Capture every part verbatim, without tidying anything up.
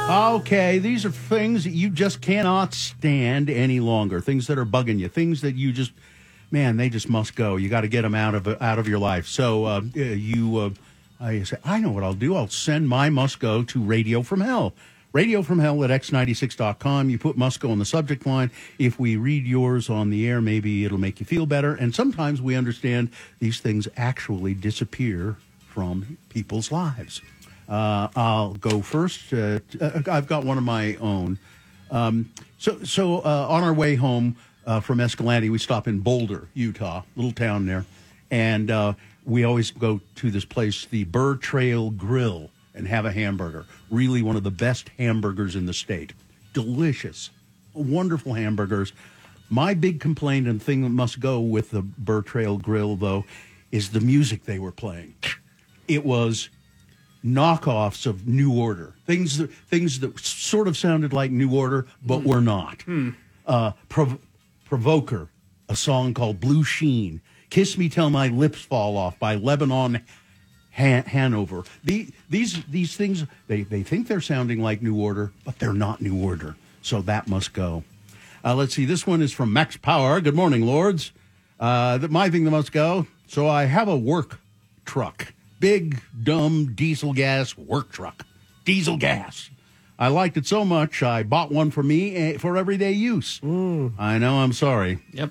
Okay, these are things that you just cannot stand any longer. Things that are bugging you. Things that you just, man, they just must go. You got to get them out of out of your life. So uh, you, uh, I say, I know what I'll do. I'll send my must go to Radio from Hell. Radio from Hell at x ninety-six dot com. You put must go in the subject line. If we read yours on the air, maybe it'll make you feel better. And sometimes we understand these things actually disappear from people's lives. Uh, I'll go first. Uh, I've got one of my own. Um, so, so uh, on our way home uh, from Escalante, we stop in Boulder, Utah, little town there, and uh, we always go to this place, the Burr Trail Grill, and have a hamburger. Really, one of the best hamburgers in the state. Delicious, wonderful hamburgers. My big complaint and thing that must go with the Burr Trail Grill, though, is the music they were playing. It was knockoffs of New Order, things that things that sort of sounded like New Order, but mm. were not. Mm. Uh, Prov- Provoker, a song called Blue Sheen, Kiss Me Till My Lips Fall Off by Lebanon Han- Hanover. The, these these things, they, they think they're sounding like New Order, but they're not New Order, so that must go. Uh, let's see, this one is from Max Power. Good morning, Lords. Uh, the, my thing that must go, so I have a work truck. Big, dumb, diesel gas work truck. Diesel gas. I liked it so much, I bought one for me for everyday use. Mm. I know, I'm sorry. Yep.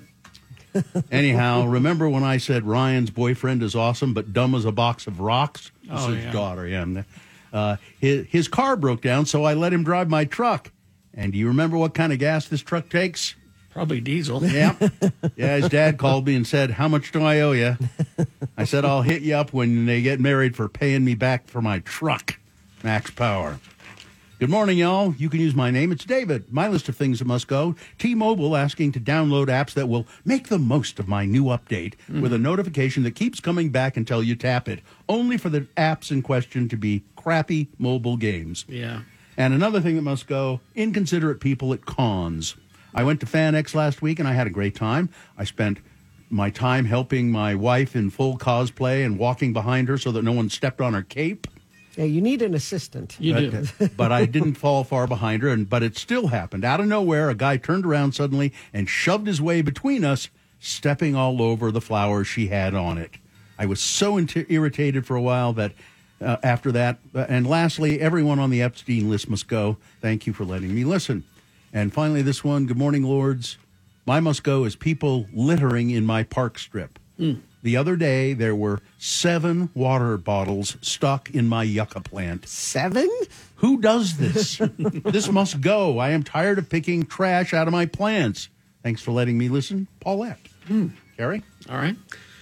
Anyhow, remember when I said Ryan's boyfriend is awesome, but dumb as a box of rocks? This oh, is his yeah. daughter, yeah. Uh, his, his car broke down, so I let him drive my truck. And do you remember what kind of gas this truck takes? Probably diesel. Yeah. Yeah, his dad called me and said, how much do I owe you? I said, I'll hit you up when they get married for paying me back for my truck. Max Power. Good morning, y'all. You can use my name. It's David. My list of things that must go. T-Mobile asking to download apps that will make the most of my new update mm. with a notification that keeps coming back until you tap it, only for the apps in question to be crappy mobile games. Yeah. And another thing that must go, inconsiderate people at cons. I went to FanX last week, and I had a great time. I spent my time helping my wife in full cosplay and walking behind her so that no one stepped on her cape. Yeah, you need an assistant. You but, do. But I didn't fall far behind her, and but it still happened. Out of nowhere, a guy turned around suddenly and shoved his way between us, stepping all over the flowers she had on it. I was so inter- irritated for a while that uh, after that, uh, and lastly, everyone on the Epstein list must go. Thank you for letting me listen. And finally, this one, good morning, Lords. My must go is people littering in my park strip. Mm. The other day, there were seven water bottles stuck in my yucca plant. Seven? Who does this? This must go. I am tired of picking trash out of my plants. Thanks for letting me listen, Paulette. Mm. Carrie? All right.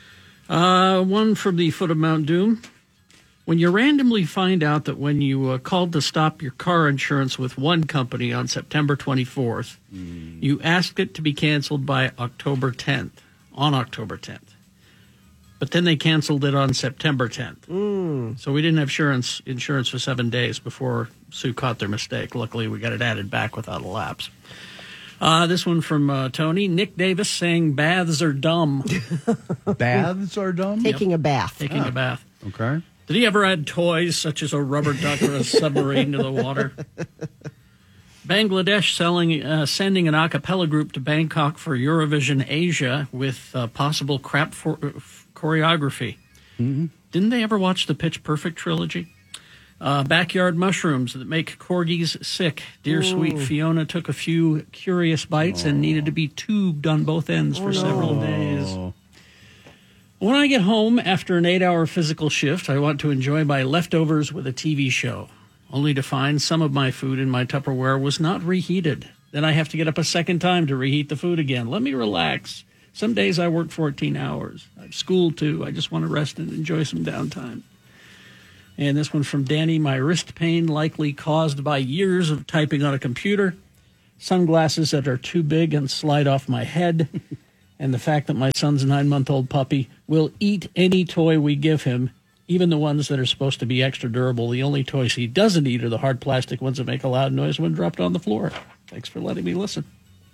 Uh, one from the foot of Mount Doom. When you randomly find out that when you uh, called to stop your car insurance with one company on September twenty-fourth, mm. you asked it to be canceled by October tenth, on October tenth. But then they canceled it on September tenth. Mm. So we didn't have insurance, insurance for seven days before Sue caught their mistake. Luckily, we got it added back without a lapse. Uh, this one from uh, Tony. Nick Davis saying baths are dumb. Baths are dumb? Taking yep. a bath. Taking ah. a bath. Okay. Did he ever add toys such as a rubber duck or a submarine to the water? Bangladesh selling, uh, sending an a cappella group to Bangkok for Eurovision Asia with uh, possible crap for, uh, choreography. Mm-hmm. Didn't they ever watch the Pitch Perfect trilogy? Uh, backyard mushrooms that make corgis sick. Dear Ooh. Sweet Fiona took a few curious bites oh. and needed to be tubed on both ends for oh, several no. days. When I get home after an eight-hour physical shift, I want to enjoy my leftovers with a T V show, only to find some of my food in my Tupperware was not reheated. Then I have to get up a second time to reheat the food again. Let me relax. Some days I work fourteen hours. I have school, too. I just want to rest and enjoy some downtime. And this one from Danny, my wrist pain likely caused by years of typing on a computer, sunglasses that are too big and slide off my head, and the fact that my son's nine-month-old puppy will eat any toy we give him, even the ones that are supposed to be extra durable. The only toys he doesn't eat are the hard plastic ones that make a loud noise when dropped on the floor. Thanks for letting me listen.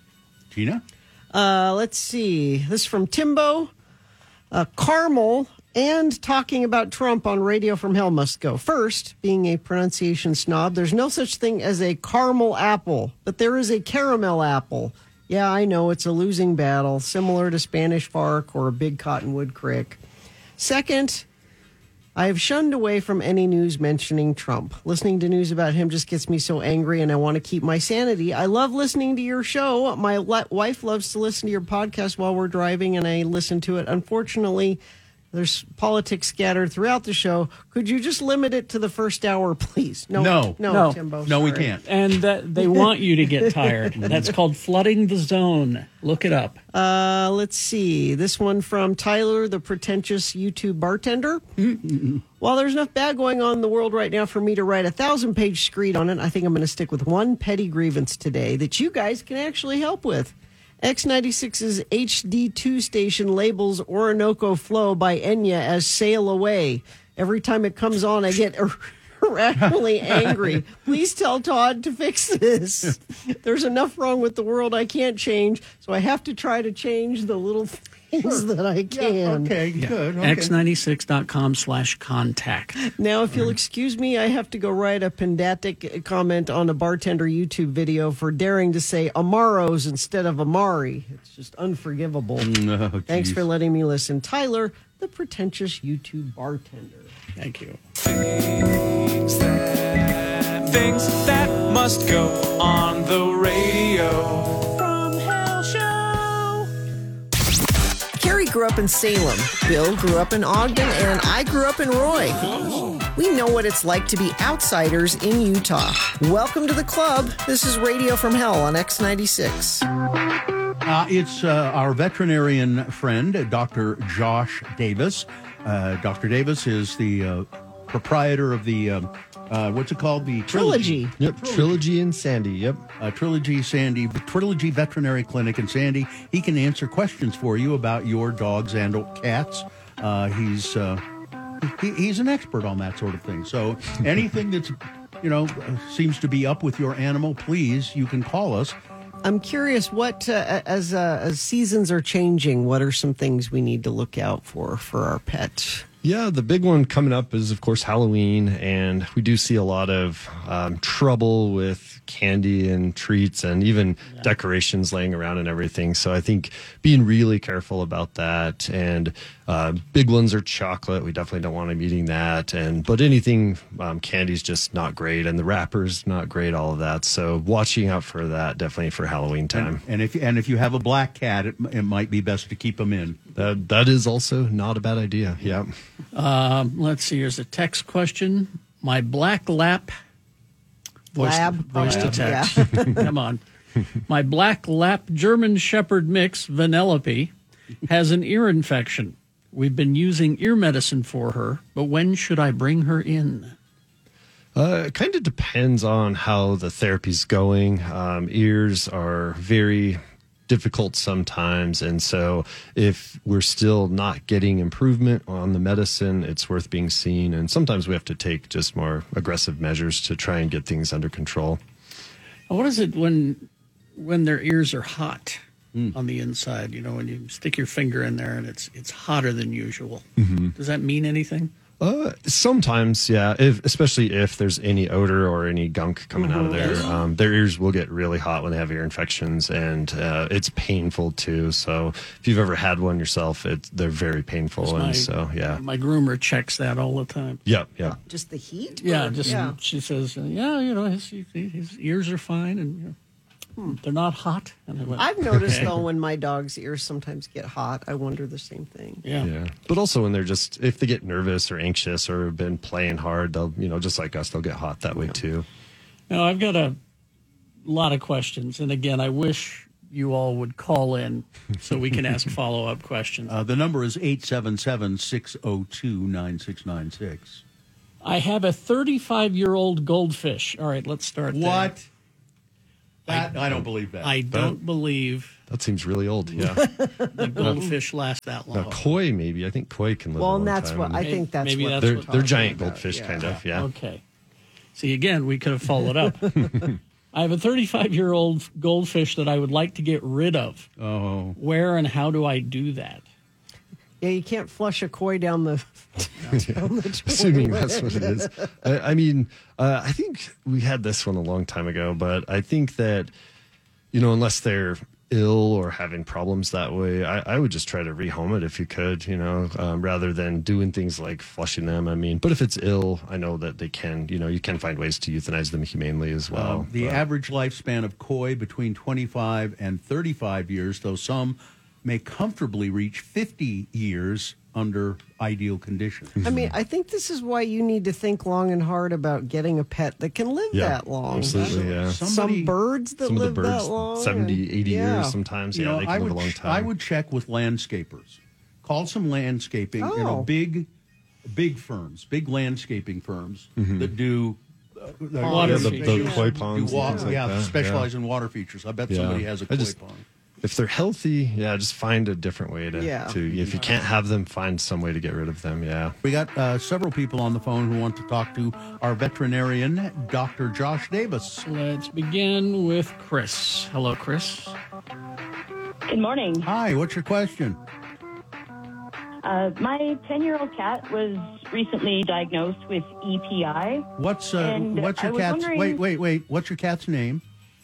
Gina? Uh, let's see. This is from Timbo. Uh, caramel And talking about Trump on Radio from Hell must go. First, being a pronunciation snob, there's no such thing as a caramel apple, but there is a caramel apple. Yeah, I know it's a losing battle, similar to Spanish Fork or a big cottonwood crick. Second, I have shunned away from any news mentioning Trump. Listening to news about him just gets me so angry, and I want to keep my sanity. I love listening to your show. My le- wife loves to listen to your podcast while we're driving, and I listen to it. Unfortunately, there's politics scattered throughout the show. Could you just limit it to the first hour, please? No, No. no, No. Timbo. No, we sorry. can't. And that they want you to get tired. That's called flooding the zone. Look it up. Uh, let's see. This one from Tyler, the pretentious YouTube bartender. While there's enough bad going on in the world right now for me to write a thousand-page screed on it, I think I'm going to stick with one petty grievance today that you guys can actually help with. X ninety-six's H D two station labels Orinoco Flow by Enya as Sail Away. Every time it comes on, I get ir- irrationally angry. Please tell Todd to fix this. There's enough wrong with the world I can't change, so I have to try to change the little things that I can. Yeah, okay, good. Okay. X ninety-six dot com slash contact. Now, if you'll excuse me, I have to go write a pedantic comment on a bartender YouTube video for daring to say Amaros instead of Amari. It's just unforgivable. No, Thanks geez. for letting me listen. Tyler, the pretentious YouTube bartender. Thank you. Things that, things that must go on the radio. From Hell Show. Carrie grew up in Salem. Bill grew up in Ogden, and I grew up in Roy. We know what it's like to be outsiders in Utah. Welcome to the club. This is Radio from Hell on X ninety-six. Uh, it's uh, our veterinarian friend, Doctor Josh Davis. Uh, Doctor Davis is the uh, proprietor of the, uh, uh, what's it called? The Trilogy. Yep, Trilogy in Sandy. Yep. Uh, Trilogy Sandy, Trilogy Veterinary Clinic in Sandy. He can answer questions for you about your dogs and or cats. Uh, he's uh, he, he's an expert on that sort of thing. So anything that's, you know, uh, seems to be up with your animal, please, you can call us. I'm curious, what uh, as uh, as seasons are changing, what are some things we need to look out for for our pets? Yeah, the big one coming up is, of course, Halloween, and we do see a lot of um, trouble with candy and treats and even yeah. decorations laying around and everything. So I think being really careful about that. And uh, big ones are chocolate. We definitely don't want them eating that. And but anything um, candy's just not great, and the wrapper's not great. All of that. So watching out for that definitely for Halloween time. And, and if and if you have a black cat, it, it might be best to keep them in. That that is also not a bad idea. Yeah. Um, let's see. Here's a text question. My black lap. Voice, Lab, voice to probably, text. yeah. Come on. My black lap German Shepherd mix, Vanellope, has an ear infection. We've been using ear medicine for her, but when should I bring her in? Uh, it kind of depends on how the therapy's going. Um, ears are very difficult sometimes, and so if we're still not getting improvement on the medicine, it's worth being seen, and sometimes we have to take just more aggressive measures to try and get things under control. What is it when when their ears are hot mm. on the inside? You know, when you stick your finger in there and it's it's hotter than usual. Mm-hmm. Does that mean anything? Uh, sometimes, yeah. If, especially if there's any odor or any gunk coming mm-hmm. out of there, um, their ears will get really hot when they have ear infections, and uh, it's painful too. So if you've ever had one yourself, it's they're very painful, my, and so yeah. My groomer checks that all the time. Yeah, yeah. Just the heat? Yeah, or? just yeah. she says, uh, yeah, you know, his his ears are fine, and you know, hmm. they're not hot. And I went, I've noticed okay. though when my dog's ears sometimes get hot, I wonder the same thing. Yeah. Yeah. But also when they're just, if they get nervous or anxious or have been playing hard, they'll, you know, just like us, they'll get hot that way yeah. too. Now, I've got a lot of questions. And again, I wish you all would call in so we can ask follow-up questions. Uh, the number is eight seven seven, six oh two, nine six nine six. I have a thirty-five-year-old goldfish. All right, let's start there. What? That, I, I don't believe that. I don't that, believe that seems really old. Yeah, the goldfish last that long. Now, koi maybe. I think koi can live. Well, a long and that's time. what I think. That's maybe what that's they're what they're giant about. goldfish, yeah. kind of. Yeah. Okay. See, again, we could have followed up. I have a thirty-five-year-old goldfish that I would like to get rid of. Oh. Where and how do I do that? Yeah, you can't flush a koi down the, down the Assuming toilet. that's what it is. I, I mean, uh, I think we had this one a long time ago, but I think that, you know, unless they're ill or having problems that way, I, I would just try to rehome it if you could, you know, um, rather than doing things like flushing them. I mean, but if it's ill, I know that they can, you know, you can find ways to euthanize them humanely as well. Uh, the but- average lifespan of koi between twenty-five and thirty-five years, though some may comfortably reach fifty years under ideal conditions. I mean, I think this is why you need to think long and hard about getting a pet that can live Yeah, that long. absolutely, yeah. Somebody- Some birds that Some of live the birds, that long. seventy, eighty Yeah. years sometimes. You Yeah, know, they can I live would a long ch- time. I would check with landscapers. Call some landscaping, you know, Oh. big, big firms, big landscaping firms that do uh, the- Water the, features. the Yeah. koi do ponds. wa- and things like yeah, that. specialize in water features. I bet Yeah. somebody has a I koi just- pond. If they're healthy, yeah, just find a different way to, Yeah. to. If you can't have them, find some way to get rid of them. Yeah. We got uh, several people on the phone who want to talk to our veterinarian, Doctor Josh Davis. Let's begin with Chris. Hello, Chris. Good morning. Hi, what's your question? Uh, my ten-year-old cat was recently diagnosed with E P I. What's uh, And what's I your was cat's? wondering- Wait, wait, wait. What's your cat's name?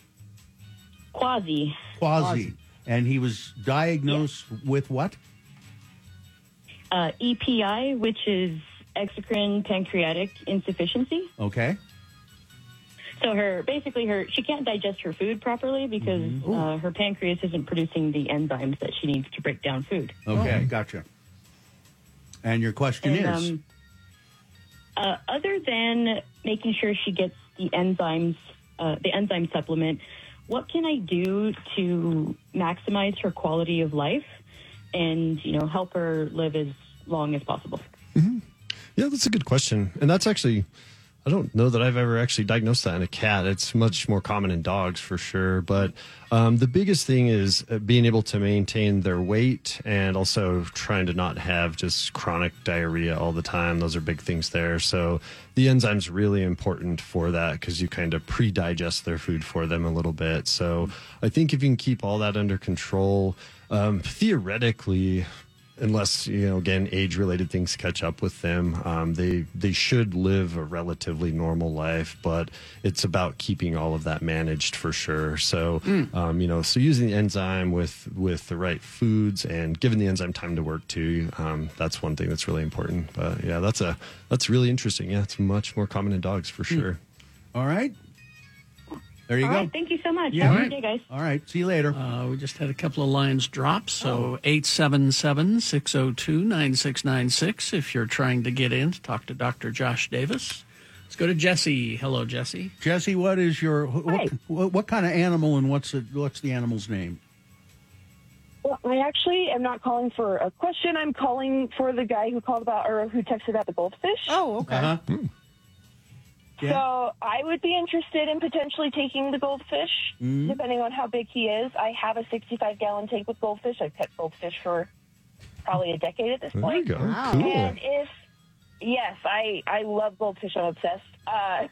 Quasi. Quasi. And he was diagnosed with what? Uh, E P I, which is exocrine pancreatic insufficiency. Okay. So her, basically her, she can't digest her food properly because Mm-hmm. uh, her pancreas isn't producing the enzymes that she needs to break down food. Okay, gotcha. And your question And, is? um, uh, other than making sure she gets the enzymes, uh, the enzyme supplement, what can I do to maximize her quality of life and, you know, help her live as long as possible? Yeah, that's a good question. And that's actually, I don't know that I've ever actually diagnosed that in a cat. It's much more common in dogs for sure. But um, the biggest thing is uh, being able to maintain their weight and also trying to not have just chronic diarrhea all the time. Those are big things there. So the enzyme's really important for that because you kind of pre-digest their food for them a little bit. So I think if you can keep all that under control, um, theoretically, unless, you know, again, age-related things catch up with them, um, they they should live a relatively normal life. But it's about keeping all of that managed for sure. So, um, you know, so using the enzyme with with the right foods and giving the enzyme time to work too. Um, that's one thing that's really important. But yeah, that's a that's really interesting. Yeah, it's much more common in dogs for sure. All right. There you All go. right, thank you so much. Yeah. Have a good day, guys. All right. See you later. Uh, we just had a couple of lines drop, so eight seven seven, six oh two, nine six nine six if you're trying to get in to talk to Doctor Josh Davis. Let's go to Jesse. Hello, Jesse. Jesse, what is your what, Hi. what, what kind of animal and what's the, what's the animal's name? Well, I actually am not calling for a question. I'm calling for the guy who called about or who texted about the goldfish. Oh, okay. Uh-huh. Yeah. So I would be interested in potentially taking the goldfish, Mm-hmm. depending on how big he is. I have a sixty-five gallon tank with goldfish. I've kept goldfish for probably a decade at this There you point. go. Wow. Cool. And if, yes, I, I love goldfish. I'm obsessed. Uh,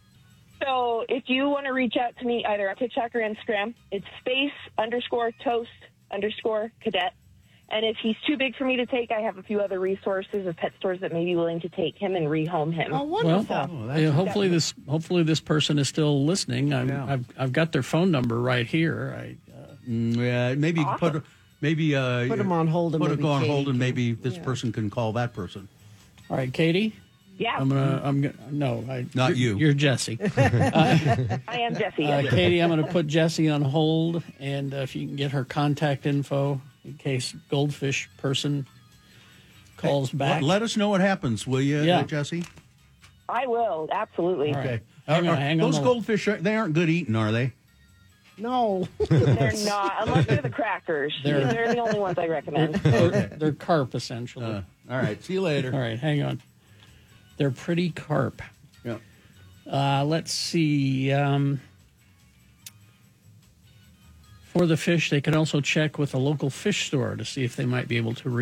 so if you want to reach out to me either on TikTok or Instagram, it's space underscore toast underscore cadet. And if he's too big for me to take, I have a few other resources of pet stores that may be willing to take him and rehome him. Oh, Well, wonderful. Oh, that's- yeah, hopefully this hopefully this person is still listening. I'm, Yeah. I've I've got their phone number right here. I, uh, Mm, yeah, maybe you can put maybe uh, Put 'em on hold and put maybe it on hold Katie and can- maybe this yeah. person can call that person. all right, Katie. Yeah, I'm gonna. I'm gonna. No, I, Not you're, you. You're Jesse. I am Jesse. Uh, yes. Katie, I'm going to put Jessie on hold, and uh, if you can get her contact info in case goldfish person calls back. Let, let us know what happens, will you, Yeah. uh, Jesse? I will, absolutely. All right. Okay. Hang on, Are- hang on those the- goldfish, are, they aren't good eating, are they? No. They're not, unless they're the crackers. They're- They're, the only ones I recommend. They're, they're carp, essentially. Uh, all right. See you later. All right, hang on. They're pretty carp. Yeah. Uh, let's see. Um, for the fish, they can also check with a local fish store to see if they might be able to